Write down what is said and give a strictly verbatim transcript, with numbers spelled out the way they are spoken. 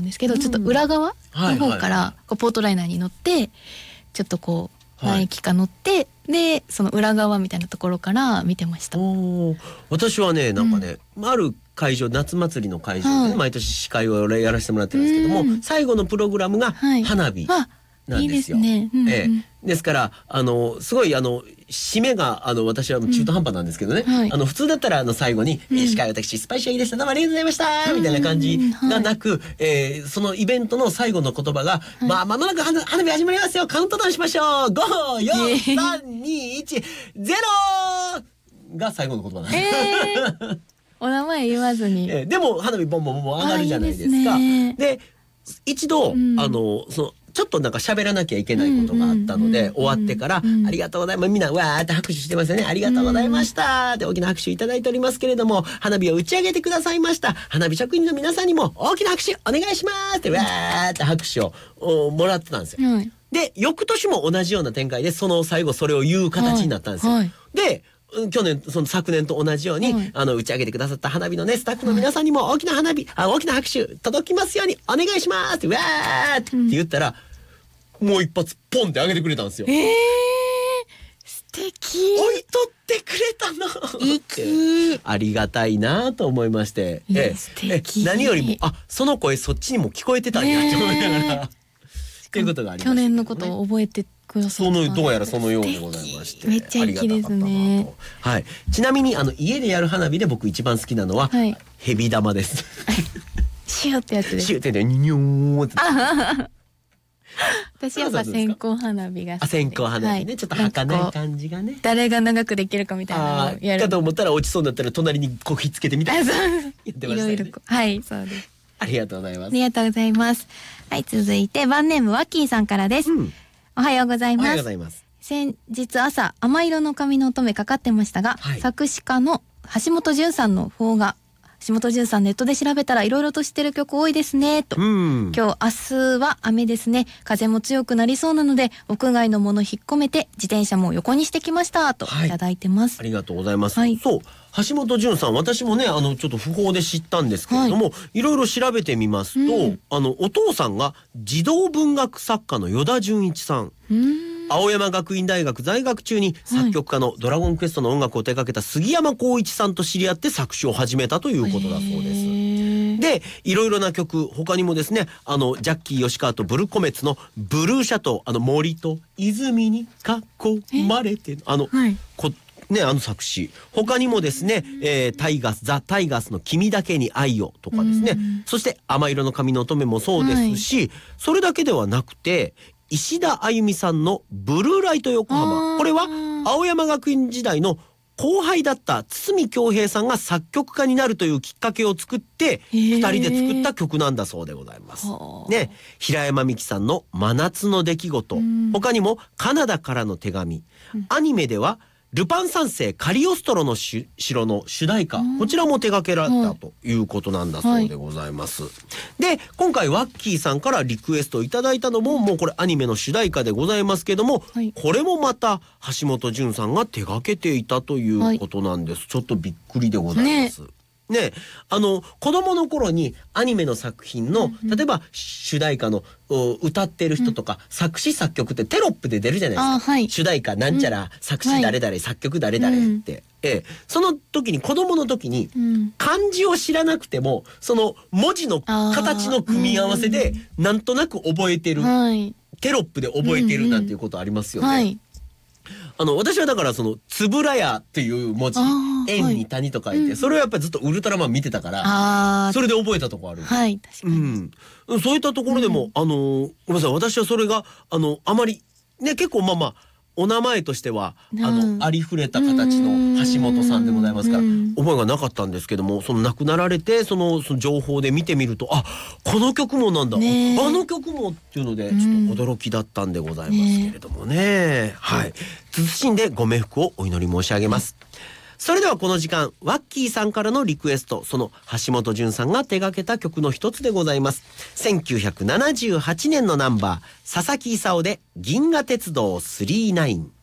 ですけど、うん、ちょっと裏側の方からこうポートライナーに乗ってちょっとこう何駅か乗って、はい、でその裏側みたいなところから見てました。 お私はねなんかね、うん、ある会場夏祭りの会場で、ねはい、毎年司会をやらせてもらってるんですけども、うん、最後のプログラムが花火なんですよ。はい、いいですね。うんうん、ええ、ですからあのすごいあの締めがあの私は中途半端なんですけどね、うんはい、あの普通だったらあの最後に、うん、司会私スパイシーいいでしたどうもありがとうございました、うん、みたいな感じがなく、はいえー、そのイベントの最後の言葉が、はい、まあ間もなく花火始まりますよカウントダウンしましょうご、よん、さん、に、いち、ゼロが最後の言葉なんです、 えー、お名前言わずに、 えー、でも花火ボンボンボン上がるじゃないですか。いいですね。で一度、うん、あのそのちょっとなんか喋らなきゃいけないことがあったので、終わってから、ありがとうございます。みんなわーって拍手してますよね。ありがとうございました。で、大きな拍手いただいておりますけれども、花火を打ち上げてくださいました。花火職人の皆さんにも大きな拍手お願いしますってわーって拍手をもらってたんですよ。はい、で、翌年も同じような展開で、その最後それを言う形になったんですよ。はいはい、で、去年その昨年と同じように、はい、あの打ち上げてくださった花火のねスタッフの皆さんにも大きな花火、あ大きな拍手届きますようにお願いしますってわーって言ったら、うん、もう一発ポンって上げてくれたんですよ。 えー、素敵。 置いとってくれたのありがたいなと思いまして、 え素敵。 え何よりもあその声そっちにも聞こえてたんやって思いながらっていうことがありました、ね、 去年のことを覚えてくださった。 そのどうやらそのようでございまして、 めっちゃいいですね。 はい。ちなみにあの家でやる花火で僕一番好きなのは、はい、ヘビ玉です。 シューってやつです。 シューってねニョーって。 私やっぱ線香花火が好きで。 線香花火ね、はい、ちょっと儚い感じがね。 誰が長くできるかみたいなのをやる。 かと思ったら落ちそうになったら隣にこうひっつけてみたいな。やってましたね。いろいろはいそうです。 ありがとうございます。 ありがとうございます。はい続いてバンネームワッキーさんからです。うん、おはようございます。おはようございます。先日朝甘色の髪の乙女かかってましたが、はい、作詞家の橋本淳さんの方が橋本淳さんネットで調べたらいろいろと知ってる曲多いですねと、うん、今日明日は雨ですね風も強くなりそうなので屋外のもの引っ込めて自転車も横にしてきましたといただいてます、 はい、ありがとうございます、はい、そう橋本淳さん私もねあのちょっと訃報で知ったんですけれども、はい、いろいろ調べてみますと、うん、あのお父さんが児童文学作家の依田純一さん、うん青山学院大学在学中に作曲家のドラゴンクエストの音楽を手掛けた杉山浩一さんと知り合って作詞を始めたということだそうです。で、いろいろな曲他にもですねあのジャッキー吉川とブルコメツのブルーシャトーあの森と泉に囲まれてあの、はい、こねあの作詞他にもですね、えー、タイガースザ・タイガースの君だけに愛をとかですねそして甘色の髪の乙女もそうですし、はい、それだけではなくて石田あゆみさんのブルーライト横浜これは青山学院時代の後輩だった堤恭平さんが作曲家になるというきっかけを作ってふたりで作った曲なんだそうでございます。ね、平山美樹さんの真夏の出来事他にもカナダからの手紙アニメではルパン三世カリオストロの城の主題歌こちらも手掛けられたということなんだそうでございます、はい、で今回ワッキーさんからリクエストいただいたのももうこれアニメの主題歌でございますけども、はい、これもまた橋本淳さんが手掛けていたということなんです、はい、ちょっとびっくりでございます、ねね、あの子供の頃にアニメの作品の、うんうん、例えば主題歌の歌ってる人とか、うん、作詞作曲ってテロップで出るじゃないですか、はい、主題歌なんちゃら、うん、作詞誰々、はい、作曲誰々って、うんええ、その時に子供の時に、うん、漢字を知らなくてもその文字の形の組み合わせでなんとなく覚えてる、はい、テロップで覚えてるなんていうことありますよね、うんうんはいあの私はだからそのつぶらやっていう文字円に谷と書いて、はい、それをやっぱりずっとウルトラマン見てたからそれで覚えたとこあるはい確かに、 うん、そういったところでも、うん、あのごめんなさい私はそれがあのあまりね結構まあまあお名前としては、うん、あのありふれた形の橋本さんでございますから覚えがなかったんですけどもその亡くなられてその、その情報で見てみるとあこの曲もなんだ、ね、あの曲もっていうのでちょっと驚きだったんでございますけれどもね、ねはい謹んでご冥福をお祈り申し上げます、それではこの時間ワッキーさんからのリクエストその橋本淳さんが手掛けた曲の一つでございますせんきゅうひゃくななじゅうはちねんのナンバー佐々木功で銀河鉄道さんじゅうきゅう